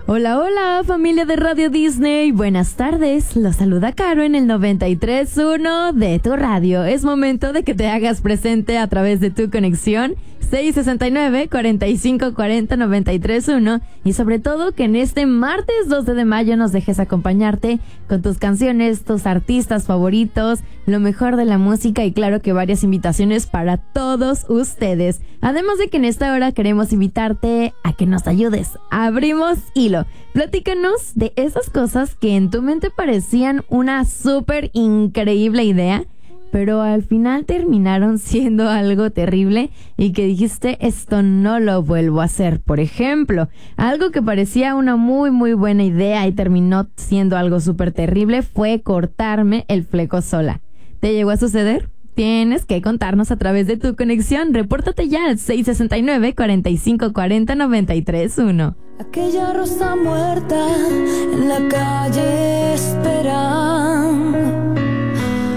Hola, hola, familia de Radio Disney. Buenas tardes. Los saluda Caro en el 93.1 de tu radio. Es momento de que te hagas presente a través de tu conexión 669-4540-931 y sobre todo que en este martes 12 de mayo nos dejes acompañarte con tus canciones, tus artistas favoritos, lo mejor de la música y claro que varias invitaciones para todos ustedes. Además de que en esta hora queremos invitarte a que nos ayudes. Abrimos hilo. Platícanos de esas cosas que en tu mente parecían una súper increíble idea, pero al final terminaron siendo algo terrible y que dijiste, esto no lo vuelvo a hacer. Por ejemplo, algo que parecía una muy buena idea y terminó siendo algo súper terrible fue cortarme el fleco sola. ¿Te llegó a suceder? Tienes que contarnos a través de tu conexión. Repórtate ya al 669-4540-931. Aquella rosa muerta en la calle espera.